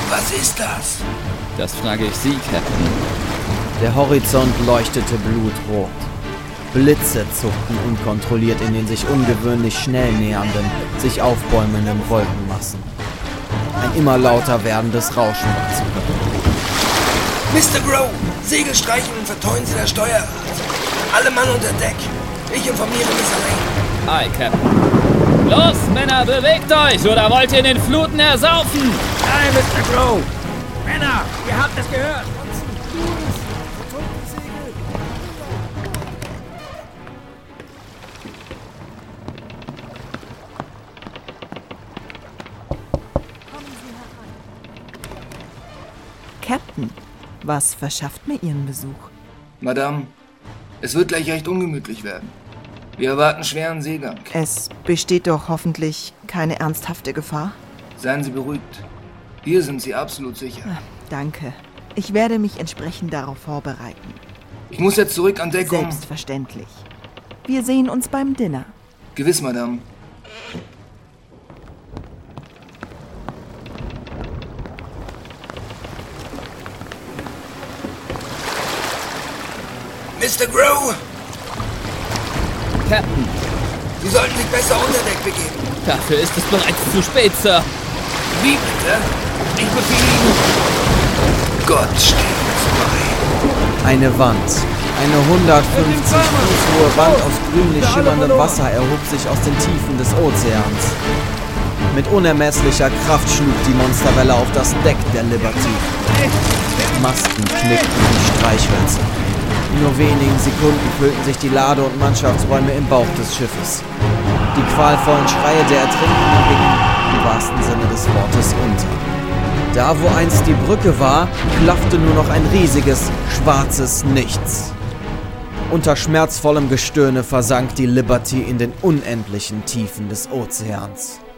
Was ist das? Das frage ich Sie, Captain. Der Horizont leuchtete blutrot. Blitze zuckten unkontrolliert in den sich ungewöhnlich schnell nähernden, sich aufbäumenden Wolkenmassen. Ein immer lauter werdendes Rauschen war zu hören. Mr. Grow, Segel streichen und verteuen Sie das Steuerrad. Alle Mann unter Deck. Ich informiere Miss Elaine. Aye, Captain. Los, Männer, bewegt euch, oder wollt ihr in den Fluten ersaufen? Nein, Mr. Grow. Männer, ihr habt es gehört. Captain, was verschafft mir Ihren Besuch? Madame, es wird gleich recht ungemütlich werden. Wir erwarten schweren Seegang. Es besteht doch hoffentlich keine ernsthafte Gefahr? Seien Sie beruhigt. Hier sind Sie absolut sicher. Danke. Ich werde mich entsprechend darauf vorbereiten. Ich muss jetzt zurück an Deck, Selbstverständlich. Wir sehen uns beim Dinner. Gewiss, Madame. Mr. Grow! Captain, Sie sollten sich besser unter Deck begeben. dafür ist es bereits zu spät, Sir. Wie bitte? Ich befehle Ihnen. Gott steht uns bei. Eine Wand. Eine 150 Fuß hohe Wand aus grünlich schimmerndem Wasser erhob sich aus den Tiefen des Ozeans. Mit unermesslicher Kraft schlug die Monsterwelle auf das Deck der Liberty. Masten knickten wie Streichhölzer. In nur wenigen Sekunden füllten sich die Lade- und Mannschaftsräume im Bauch des Schiffes. Die qualvollen Schreie der Ertrinkenden gingen im wahrsten Sinne des Wortes unter. Da, wo einst die Brücke war, klaffte nur noch ein riesiges, schwarzes Nichts. Unter schmerzvollem Gestöhne versank die Liberty in den unendlichen Tiefen des Ozeans.